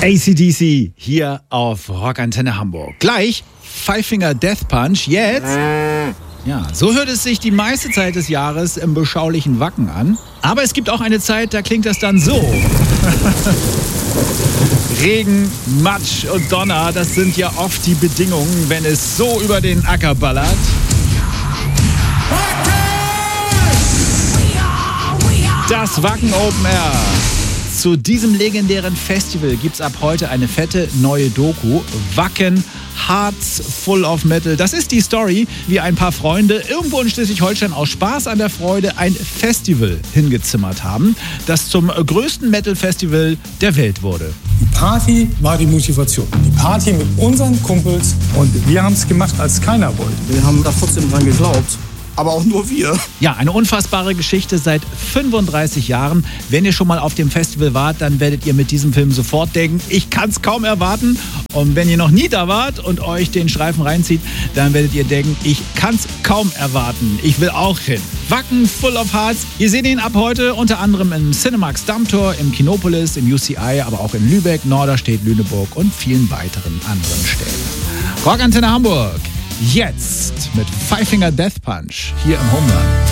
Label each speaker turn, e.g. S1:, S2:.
S1: AC/DC hier auf Rockantenne Hamburg. Gleich Five Finger Death Punch. Jetzt, ja, so hört es sich die meiste Zeit des Jahres im beschaulichen Wacken an. Aber es gibt auch eine Zeit, da klingt das dann so. Regen, Matsch und Donner, das sind ja oft die Bedingungen, wenn es so über den Acker ballert. Das Wacken Open Air. Zu diesem legendären Festival gibt's ab heute eine fette neue Doku. Wacken, Hearts Full of Metal. Das ist die Story, wie ein paar Freunde irgendwo in Schleswig-Holstein aus Spaß an der Freude ein Festival hingezimmert haben, das zum größten Metal-Festival der Welt wurde.
S2: Die Party war die Motivation. Die Party mit unseren Kumpels. Und wir haben es gemacht, als keiner wollte.
S3: Wir haben da trotzdem dran geglaubt. Aber auch nur wir.
S1: Ja, eine unfassbare Geschichte seit 35 Jahren. Wenn ihr schon mal auf dem Festival wart, dann werdet ihr mit diesem Film sofort denken, ich kann es kaum erwarten. Und wenn ihr noch nie da wart und euch den Streifen reinzieht, dann werdet ihr denken, ich kann es kaum erwarten. Ich will auch hin. Wacken Full of Hearts. Ihr seht ihn ab heute unter anderem im Cinemax Dammtor, im Kinopolis, im UCI, aber auch in Lübeck, Norderstedt, Lüneburg und vielen weiteren anderen Städten. Rockantenne Hamburg. Jetzt mit Five Finger Death Punch hier im Homeland.